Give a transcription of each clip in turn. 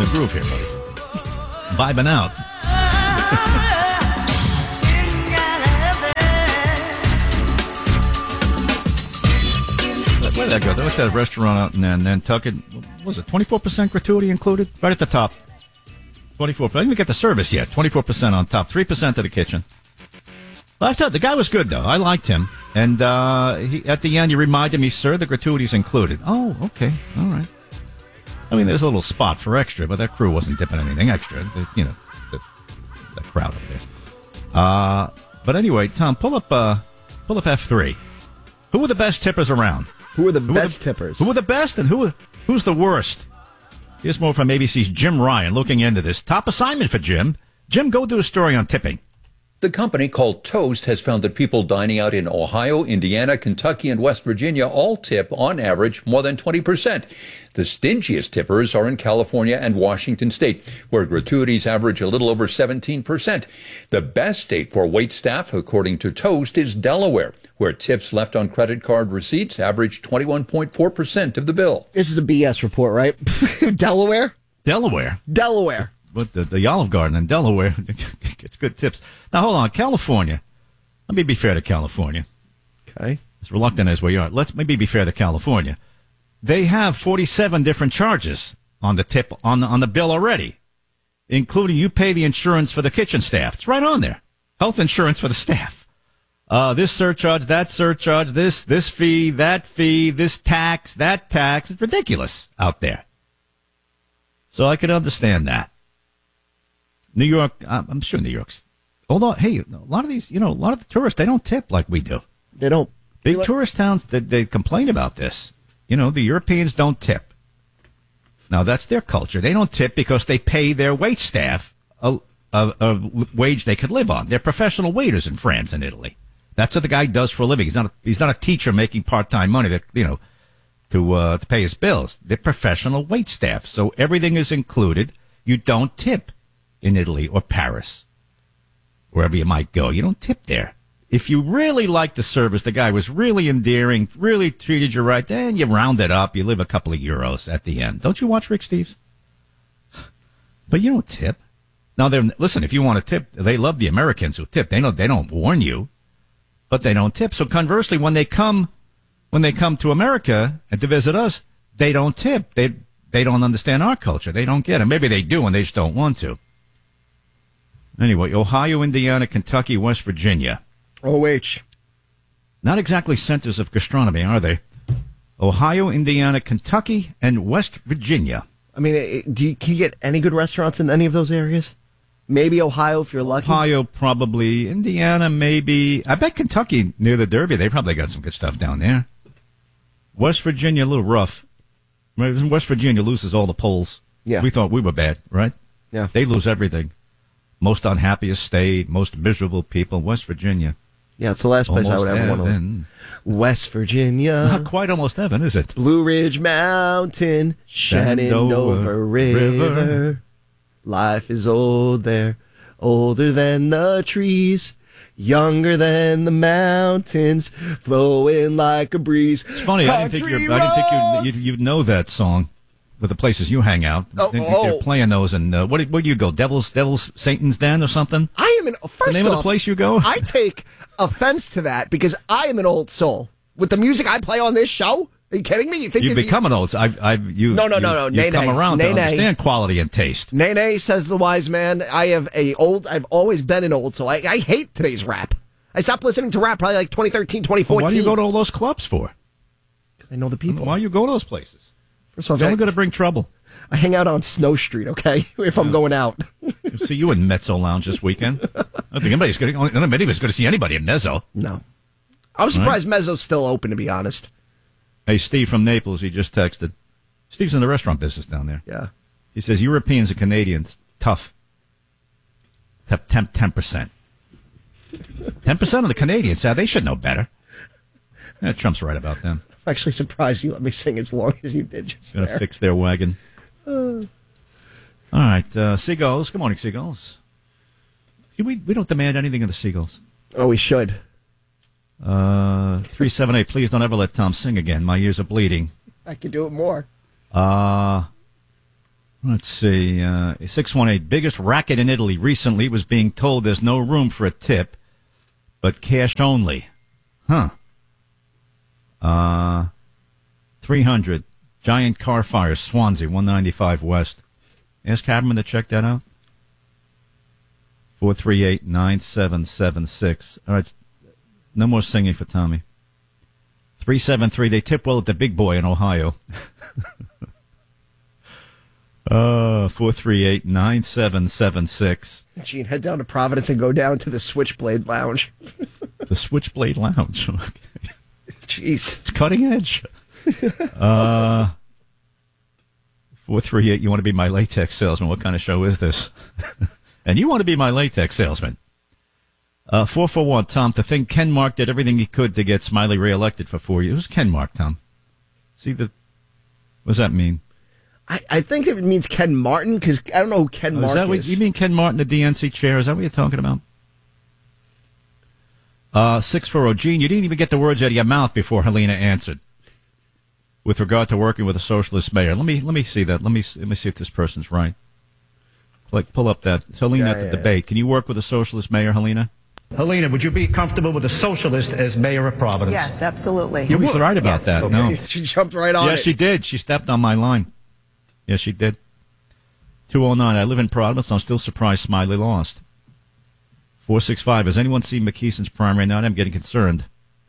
groove here, buddy. Vibing out. Where did that go? There was that restaurant out in Nantucket. What was it 24% gratuity included? Right at the top. 24%. I didn't even get the service yet. 24% on top. 3% to the kitchen. Well, I thought the guy was good, though. I liked him. And at the end, you reminded me, sir, the gratuity's included. Oh, okay. All right. I mean, there's a little spot for extra, but that crew wasn't dipping anything extra. The crowd over there. But anyway, Tom, pull up F3. Who are the best tippers around? Who are the best tippers? Who are the best and who's the worst? Here's more from ABC's Jim Ryan looking into this. Top assignment for Jim. Jim, go do a story on tipping. The company called Toast has found that people dining out in Ohio, Indiana, Kentucky, and West Virginia all tip, on average, more than 20%. The stingiest tippers are in California and Washington State, where gratuities average a little over 17%. The best state for waitstaff, according to Toast, is Delaware, where tips left on credit card receipts average 21.4% of the bill. This is a BS report, right? Delaware? Delaware. But the Olive Garden in Delaware gets good tips. Now, hold on. California. Let me be fair to California. Okay. As reluctant as we are, let's maybe be fair to California. They have 47 different charges on the tip on the bill already, including you pay the insurance for the kitchen staff. It's right on there. Health insurance for the staff. This surcharge, that surcharge, this fee, that fee, this tax, that tax. It's ridiculous out there. So I could understand that. New York, I'm sure New York's. Hold on. Hey, a lot of these, a lot of the tourists, they don't tip like we do. They don't. Big tourist towns, they complain about this. The Europeans don't tip. Now, that's their culture. They don't tip because they pay their wait staff a wage they could live on. They're professional waiters in France and Italy. That's what the guy does for a living. He's not a teacher making part-time money to pay his bills. They're professional wait staff. So everything is included. You don't tip in Italy or Paris, wherever you might go. You don't tip there. If you really like the service, the guy was really endearing, really treated you right, then you round it up. You leave a couple of euros at the end. Don't you watch Rick Steves? But you don't tip. Now, listen, if you want to tip, they love the Americans who tip. They don't warn you, but they don't tip. So conversely, when they come to America and to visit us, they don't tip. They don't understand our culture. They don't get it. Maybe they do and they just don't want to. Anyway, Ohio, Indiana, Kentucky, West Virginia. OH. Not exactly centers of gastronomy, are they? Ohio, Indiana, Kentucky, and West Virginia. I mean, can you get any good restaurants in any of those areas? Maybe Ohio, if you're lucky. Ohio, probably. Indiana, maybe. I bet Kentucky, near the Derby, they probably got some good stuff down there. West Virginia, a little rough. West Virginia loses all the polls. Yeah. We thought we were bad, right? Yeah. They lose everything. Most unhappiest state, most miserable people, West Virginia. Yeah, it's the last place almost I would ever want to live. West Virginia. Not quite almost heaven, is it? Blue Ridge Mountain, Shenandoah River. Life is old there, older than the trees, younger than the mountains, flowing like a breeze. It's funny, I didn't think you'd know that song with the places you hang out. They're playing those, and where do you go? Devil's Satan's Den or something? I am the name of the place you go? I take offense to that because I am an old soul. With the music I play on this show, are you kidding me? You've become an old soul. You've come around to understand quality and taste. Nay, says the wise man. I've always been an old soul. I hate today's rap. I stopped listening to rap probably like 2013, 2014. Well, why do you go to all those clubs for? Because I know the people. Why do you go to those places? First of all, it's only going to bring trouble. I hang out on Snow Street, okay, if I'm going out. You'll see you in Mezzo Lounge this weekend. I don't think anybody's going to see anybody in Mezzo. No. I'm surprised Mezzo's still open, to be honest. Hey, Steve from Naples, he just texted. Steve's in the restaurant business down there. Yeah. He says, Europeans and Canadians, tough. 10%. 10% of the Canadians, they should know better. Yeah, Trump's right about them. I'm actually surprised you let me sing as long as you did just there. Gonna fix their wagon. All right, Seagulls. Good morning, Seagulls. We don't demand anything of the Seagulls. Oh, we should. 378, please don't ever let Tom sing again. My ears are bleeding. I could do it more. Let's see. 618. Biggest racket in Italy recently was being told there's no room for a tip, but cash only. Huh. 300. Giant car fire, Swansea, 195 West. Ask Haberman to check that out. 438-9776. All right. No more singing for Tommy. 373. They tip well at the big boy in Ohio. 438-9776. Gene, head down to Providence and go down to the Switchblade Lounge. The Switchblade Lounge. Jeez. It's cutting edge. 438, you want to be my latex salesman. What kind of show is this? And you want to be my latex salesman. 441, Tom, to think Ken Mark did everything he could to get Smiley reelected for 4 years. Who's Ken Mark, Tom? What does that mean? I think it means Ken Martin, because I don't know who Ken Mark is. You mean Ken Martin, the DNC chair? Is that what you're talking about? 640, Gene, you didn't even get the words out of your mouth before Helena answered. With regard to working with a socialist mayor. Let me see that. Let me see if this person's right. Pull up that. It's Helena at the debate. Can you work with a socialist mayor, Helena? Helena, would you be comfortable with a socialist as mayor of Providence? Yes, absolutely. You were right about that. Okay. No. She jumped right on it. Yes, she did. She stepped on my line. Yes, she did. 209, I live in Providence. I'm still surprised Smiley lost. 465, has anyone seen McKeeson's primary now? I'm getting concerned.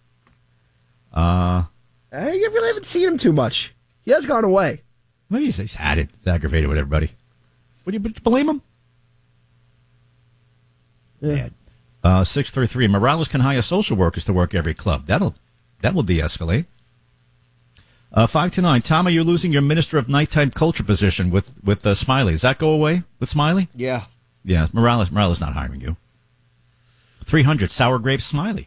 I really haven't seen him too much. He has gone away. Maybe he's had it. He's aggravated with everybody. Would you blame him? Yeah. 633. Morales can hire social workers to work every club. That will de-escalate. 529. Tom, are you losing your Minister of Nighttime Culture position with Smiley? Does that go away with Smiley? Yeah. Yeah. Morales not hiring you. 300. Sour grapes, Smiley.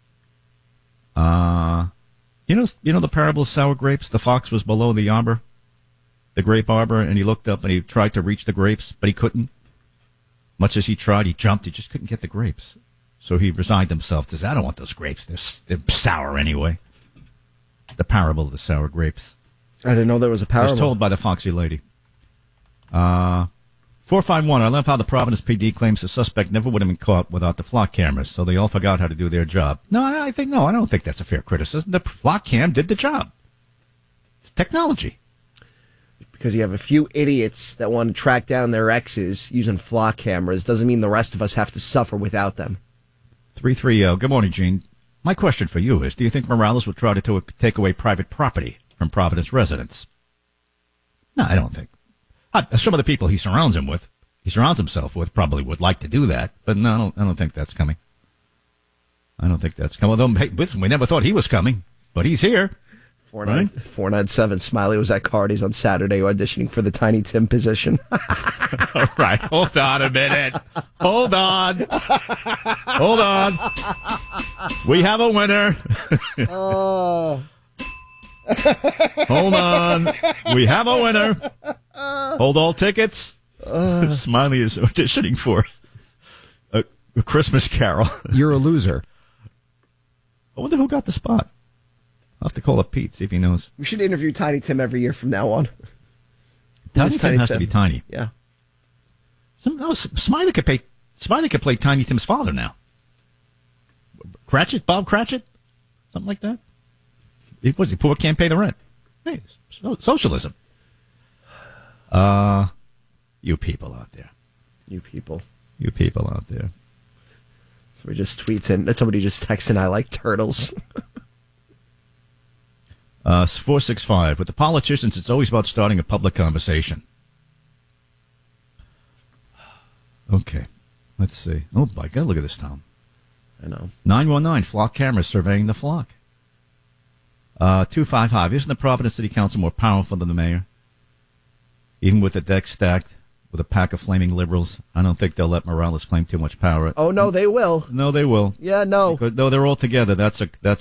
You know the parable of sour grapes? The fox was below the arbor, the grape arbor, and he looked up and he tried to reach the grapes, but he couldn't. Much as he tried, he jumped. He just couldn't get the grapes. So he resigned himself to say, I don't want those grapes. They're sour anyway. It's the parable of the sour grapes. I didn't know there was a parable. It was told by the foxy lady. 451. I love how the Providence PD claims the suspect never would have been caught without the flock cameras, so they all forgot how to do their job. No, I don't think that's a fair criticism. The flock cam did the job. It's technology. Because you have a few idiots that want to track down their exes using flock cameras doesn't mean the rest of us have to suffer without them. 330. Good morning, Gene. My question for you is, do you think Morales would try to take away private property from Providence residents? No, I don't think. Some of the people he surrounds himself with probably would like to do that, but no, I don't think that's coming. I don't think that's coming. Although, hey, listen, we never thought he was coming, but he's here. 497. Smiley was at Cardi's on Saturday auditioning for the Tiny Tim position. All right, hold on a minute. Hold on. We have a winner. Hold on. We have a winner. Hold all tickets. Smiley is auditioning for a Christmas Carol. You're a loser. I wonder who got the spot. I'll have to call up Pete, see if he knows. We should interview Tiny Tim every year from now on. Tiny Tim has to be tiny. Yeah. Smiley could play Tiny Tim's father now. Bob Cratchit? Something like that? Was he poor, can't pay the rent? Hey, socialism. You people out there. You people out there. Somebody just tweets in. Somebody just texts in, I like turtles. 465. With the politicians, it's always about starting a public conversation. Okay. Let's see. Oh, my God, look at this, Tom. I know. 919, flock cameras surveying the flock. 255. Isn't the Providence City Council more powerful than the mayor? Even with the deck stacked with a pack of flaming liberals, I don't think they'll let Morales claim too much power. Oh, no, they will. No, they will. Yeah, no. No, they're all together. Those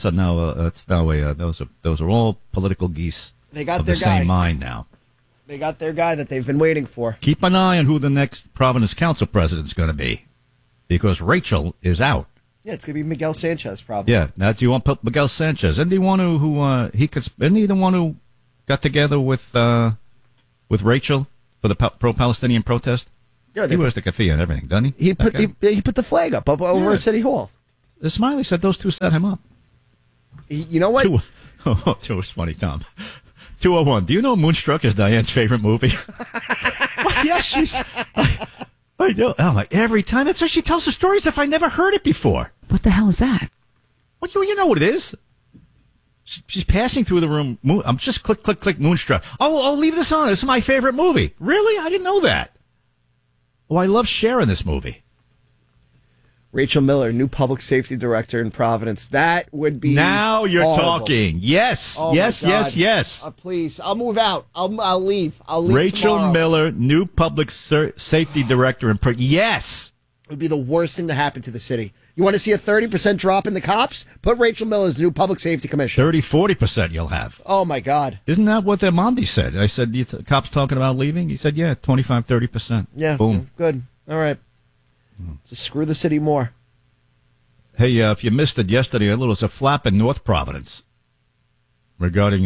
are all political geese. They got of their the guy. same mind now. They got their guy that they've been waiting for. Keep an eye on who the next Providence Council president's going to be, because Rachel is out. Yeah, it's going to be Miguel Sanchez, probably. Yeah, you want Miguel Sanchez. Isn't he the one isn't he the one who got together with Rachel for the pro-Palestinian protest? Yeah, He wears the keffiyeh and everything, doesn't he? He put the flag up over at City Hall. Smiley said those two set him up. You know what? It was funny, Tom. 201. Do you know Moonstruck is Diane's favorite movie? Well, yeah, I know. Oh, like every time. That's how she tells the story as if I never heard it before. What the hell is that? Well, you know what it is. She's passing through the room. I'm just click, Moonstruck. Oh, I'll leave this on. This is my favorite movie. Really? I didn't know that. Oh, I love Cher in this movie. Rachel Miller, new public safety director in Providence. That would be now you're horrible. Talking. Yes, oh yes. Please, I'll move out. I'll leave. Rachel tomorrow. Miller, new public safety director in yes. It would be the worst thing to happen to the city. You want to see a 30% drop in the cops? Put Rachel Miller as the new public safety commissioner. 30-40% you'll have. Oh, my God. Isn't that what Mondi said? I said, cops talking about leaving? He said, yeah, 25-30%. Yeah. Boom. Good. All right. Just screw the city more. Hey, if you missed it yesterday, there's a flap in North Providence regarding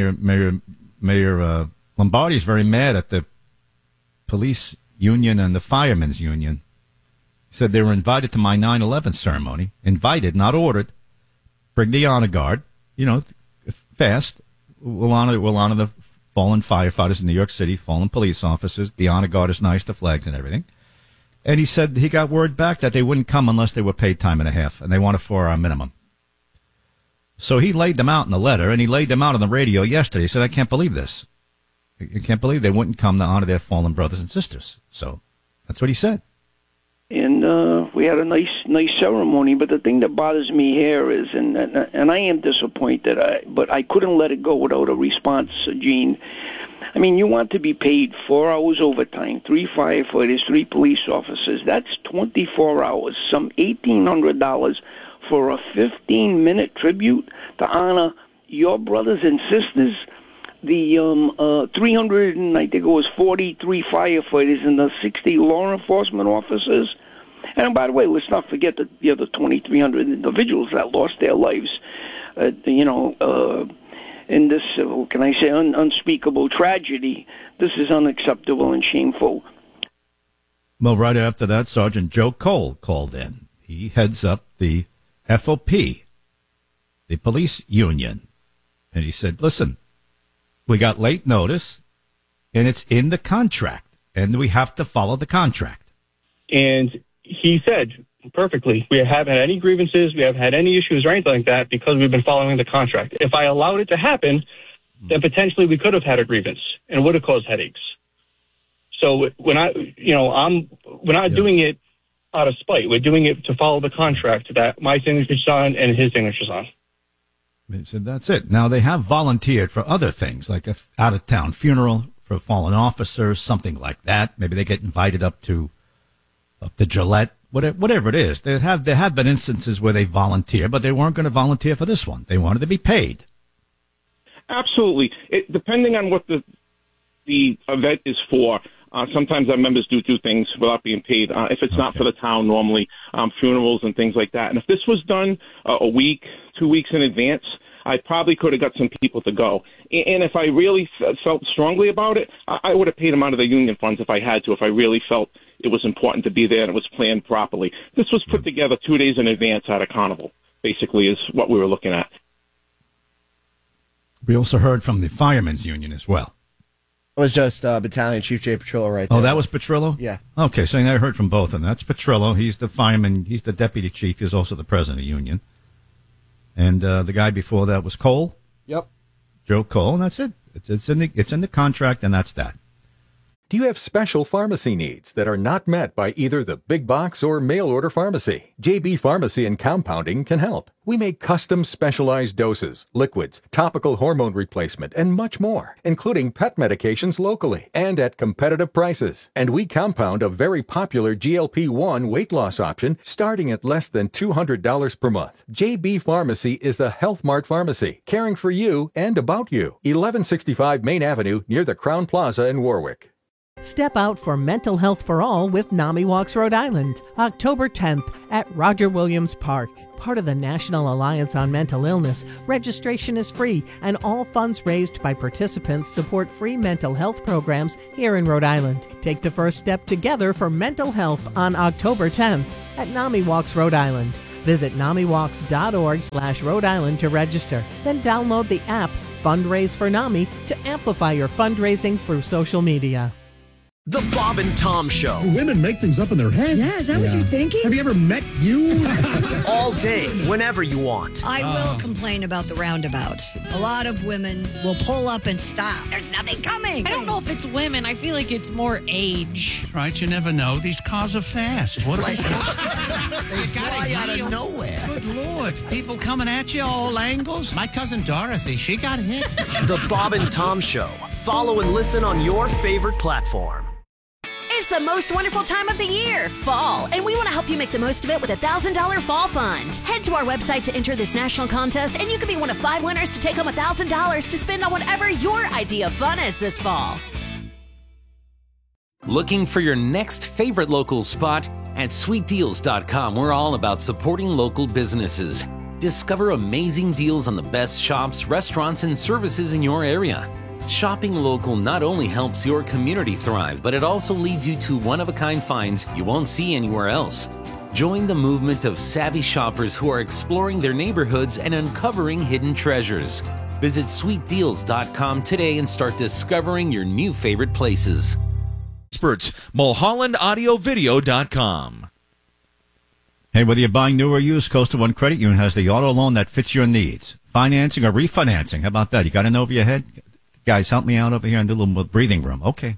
Mayor Lombardi is very mad at the police union and the firemen's union. He said they were invited to my 9/11 ceremony. Invited, not ordered. Bring the honor guard. Fast. We'll honor the fallen firefighters in New York City, fallen police officers. The honor guard is nice, the flags and everything. And he said he got word back that they wouldn't come unless they were paid time and a half, and they want a 4-hour minimum. So he laid them out in the letter, and he laid them out on the radio yesterday. He said, I can't believe this. I can't believe they wouldn't come to honor their fallen brothers and sisters. So that's what he said. And we had a nice ceremony. But the thing that bothers me here is, and I am disappointed, but I couldn't let it go without a response, Gene. I mean, you want to be paid 4 hours overtime, 3 firefighters, 3 police officers. That's 24 hours, some $1,800 for a 15-minute tribute to honor your brothers and sisters. The 300 and I think it was 43 firefighters and the 60 law enforcement officers. And by the way, let's not forget the other 2,300 individuals that lost their lives. In this, can I say, unspeakable tragedy. This is unacceptable and shameful. Well, right after that, Sergeant Joe Cole called in. He heads up the FOP, the police union. And he said, listen, we got late notice, and it's in the contract, and we have to follow the contract. And he said perfectly, we haven't had any grievances, we haven't had any issues or anything like that because we've been following the contract. If I allowed it to happen, then potentially we could have had a grievance and it would have caused headaches. So we're not doing it out of spite. We're doing it to follow the contract that my signature's on and his signature's on. He said that's it. Now, they have volunteered for other things, like a out-of-town funeral for fallen officers, something like that. Maybe they get invited up to Gillette. Whatever it is, there have been instances where they volunteer, but they weren't going to volunteer for this one. They wanted to be paid. Absolutely. Depending on what the event is for, sometimes our members do things without being paid. If it's not for the town, normally funerals and things like that. And if this was done a week, 2 weeks in advance, I probably could have got some people to go. And if I really felt strongly about it, I would have paid them out of the union funds if I had to, if I really felt it was important to be there and it was planned properly. This was put together 2 days in advance out of Carnival, basically, is what we were looking at. We also heard from the firemen's union as well. It was just Battalion Chief Jay Petrillo right there. Oh, that was Petrillo? Yeah. Okay, so I heard from both of them. That's Petrillo. He's the fireman. He's the deputy chief. He's also the president of the union. And the guy before that was Cole. Yep. Joe Cole, and that's it. It's in the contract, and that's that. Do you have special pharmacy needs that are not met by either the big box or mail order pharmacy? JB Pharmacy and Compounding can help. We make custom specialized doses, liquids, topical hormone replacement, and much more, including pet medications locally and at competitive prices. And we compound a very popular GLP-1 weight loss option starting at less than $200 per month. JB Pharmacy is a Health Mart pharmacy, caring for you and about you. 1165 Main Avenue near the Crown Plaza in Warwick. Step out for mental health for all with NAMI Walks Rhode Island, October 10th at Roger Williams Park. Part of the National Alliance on Mental Illness, registration is free, and all funds raised by participants support free mental health programs here in Rhode Island. Take the first step together for mental health on October 10th at NAMI Walks Rhode Island. Visit NAMIWalks.org/Rhode Island to register. Then download the app Fundraise for NAMI to amplify your fundraising through social media. The Bob and Tom Show. Women make things up in their head. Yeah, is that what you're thinking? Have you ever met you? All day, whenever you want. I will complain about the roundabouts. A lot of women will pull up and stop. There's nothing coming. I don't know if it's women. I feel like it's more age. Right, you never know. These cars are fast. What They fly out of nowhere. Good Lord. People coming at you all angles. My cousin Dorothy, she got hit. The Bob and Tom Show. Follow and listen on your favorite platform. It's the most wonderful time of the year, fall, and we want to help you make the most of it with a $1,000 fall fund. Head to our website to enter this national contest, and you could be one of 5 winners to take home $1,000 to spend on whatever your idea of fun is this fall. Looking for your next favorite local spot? At sweetdeals.com, we're all about supporting local businesses. Discover amazing deals on the best shops, restaurants, and services in your area. Shopping local not only helps your community thrive, but it also leads you to one-of-a-kind finds you won't see anywhere else. Join the movement of savvy shoppers who are exploring their neighborhoods and uncovering hidden treasures. Visit sweetdeals.com today and start discovering your new favorite places. Experts, MulhollandAudioVideo.com. Hey, whether you're buying new or used, Coastal One Credit Union has the auto loan that fits your needs. Financing or refinancing, how about that? You got in over your head? Guys, help me out over here in the little breathing room. Okay.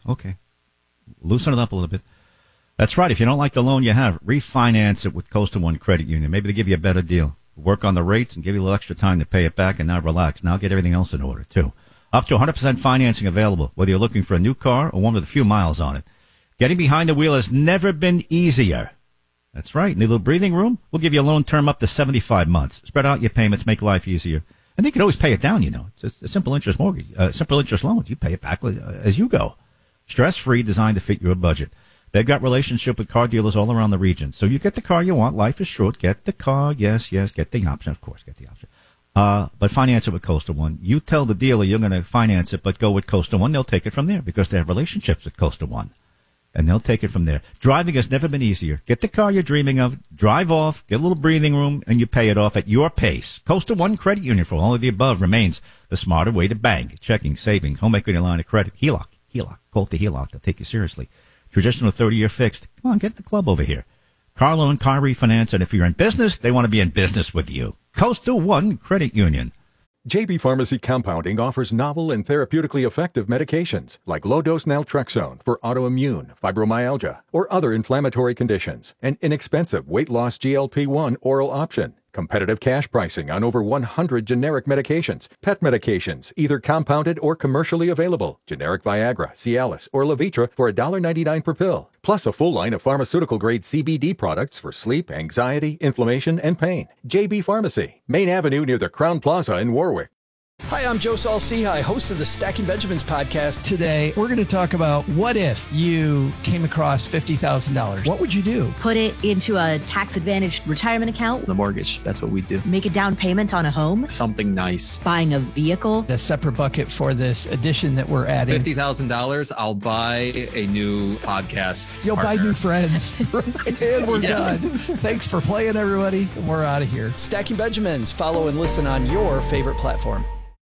Loosen it up a little bit. That's right. If you don't like the loan you have, refinance it with Coastal One Credit Union. Maybe they give you a better deal. Work on the rates and give you a little extra time to pay it back, and now relax. Now get everything else in order, too. Up to 100% financing available, whether you're looking for a new car or one with a few miles on it. Getting behind the wheel has never been easier. That's right. In the little breathing room, we'll give you a loan term up to 75 months. Spread out your payments, make life easier. And they can always pay it down, you know. It's just a simple interest mortgage, simple interest loans. You pay it back as you go. Stress-free, designed to fit your budget. They've got relationship with car dealers all around the region. So you get the car you want. Life is short. Get the car. Yes. Get the option. Of course, get the option. But finance it with Coastal One. You tell the dealer you're going to finance it, but go with Coastal One. They'll take it from there because they have relationships with Coastal One. And they'll take it from there. Driving has never been easier. Get the car you're dreaming of, drive off, get a little breathing room, and you pay it off at your pace. Coastal One Credit Union, for all of the above, remains the smarter way to bank. Checking, saving, home equity line of credit. HELOC. Call it the HELOC. They'll take you seriously. Traditional 30-year fixed. Come on, get the club over here. Car loan, car refinance, and if you're in business, they want to be in business with you. Coastal One Credit Union. JB Pharmacy Compounding offers novel and therapeutically effective medications like low-dose naltrexone for autoimmune, fibromyalgia, or other inflammatory conditions. An inexpensive weight-loss GLP-1 oral option. Competitive cash pricing on over 100 generic medications. Pet medications, either compounded or commercially available. Generic Viagra, Cialis, or Levitra for $1.99 per pill. Plus a full line of pharmaceutical-grade CBD products for sleep, anxiety, inflammation, and pain. JB Pharmacy, Main Avenue near the Crown Plaza in Warwick. Hi, I'm Joe Saul-Sehy, host of the Stacking Benjamins podcast. Today, we're going to talk about what if you came across $50,000? What would you do? Put it into a tax-advantaged retirement account. The mortgage, that's what we do. Make a down payment on a home. Something nice. Buying a vehicle. A separate bucket for this addition that we're adding. $50,000, I'll buy a new podcast You'll partner. buy new friends. And we're done. Thanks for playing, everybody. We're out of here. Stacking Benjamins. Follow and listen on your favorite platform.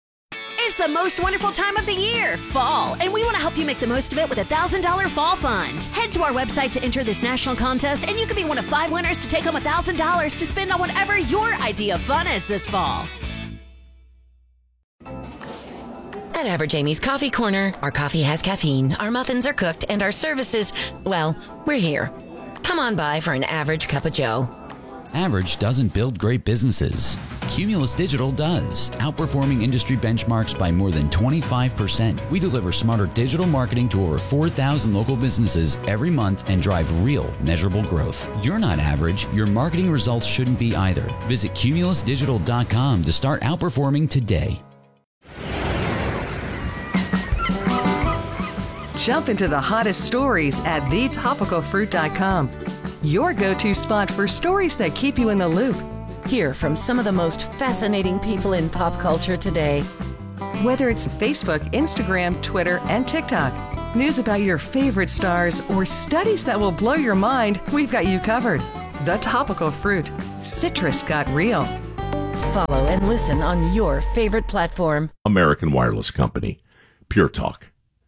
It's the most wonderful time of the year, fall, and we want to help you make the most of it with a $1,000 fall fund. Head to our website to enter this national contest, and you could be one of 5 winners to take home $1,000 to spend on whatever your idea of fun is this fall. At Average Amy's Coffee Corner, our coffee has caffeine, our muffins are cooked, and our services, well, we're here. Come on by for an average cup of joe. Average doesn't build great businesses. Cumulus Digital does, outperforming industry benchmarks by more than 25%. We deliver smarter digital marketing to over 4,000 local businesses every month and drive real, measurable growth. You're not average. Your marketing results shouldn't be either. Visit cumulusdigital.com to start outperforming today. Jump into the hottest stories at thetopicalfruit.com. Your go-to spot for stories that keep you in the loop. Hear from some of the most fascinating people in pop culture today. Whether it's Facebook, Instagram, Twitter, and TikTok, news about your favorite stars, or studies that will blow your mind, we've got you covered. The Topical Fruit. Citrus got real. Follow and listen on your favorite platform. American Wireless Company. Pure Talk.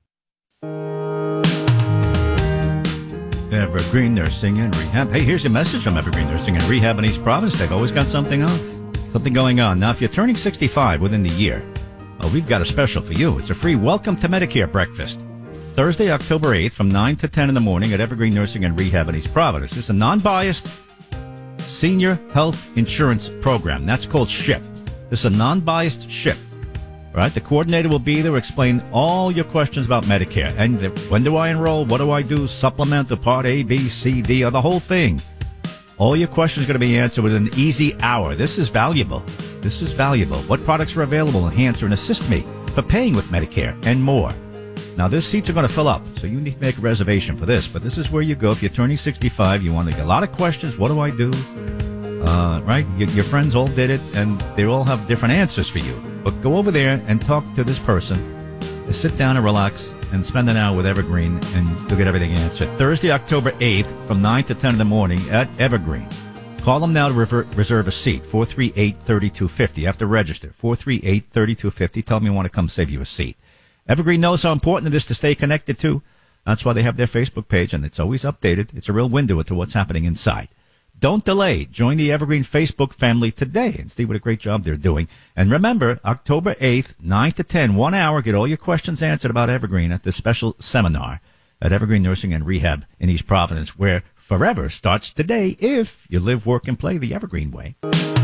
Evergreen Nursing and Rehab. Hey, here's a message from Evergreen Nursing and Rehab in East Providence. They've always got something going on. Now, if you're turning 65 within the year, we've got a special for you. It's a free Welcome to Medicare breakfast. Thursday, October 8th from 9 to 10 in the morning at Evergreen Nursing and Rehab in East Providence. It's a non-biased senior health insurance program. That's called SHIP. This is a non-biased SHIP. Right? The coordinator will be there, explain all your questions about Medicare. And when do I enroll? What do I do? Supplemental Part A, B, C, D, or the whole thing. All your questions are going to be answered within an easy hour. This is valuable. This is valuable. What products are available? Enhance and assist me for paying with Medicare and more. Now, these seats are going to fill up, so you need to make a reservation for this. But this is where you go. If you're turning 65, you want to get a lot of questions. What do I do? Right? Your friends all did it, and they all have different answers for you. But go over there and talk to this person. Sit down and relax and spend an hour with Evergreen, and you'll get everything answered. Thursday, October 8th from 9 to 10 in the morning at Evergreen. Call them now to reserve a seat, 438-3250. You have to register, 438-3250. Tell them you want to come save you a seat. Evergreen knows how important it is to stay connected to. That's why they have their Facebook page, and it's always updated. It's a real window into what's happening inside. Don't delay. Join the Evergreen Facebook family today and see what a great job they're doing. And remember, October 8th, 9 to 10, 1 hour, get all your questions answered about Evergreen at this special seminar at Evergreen Nursing and Rehab in East Providence, where forever starts today if you live, work, and play the Evergreen way.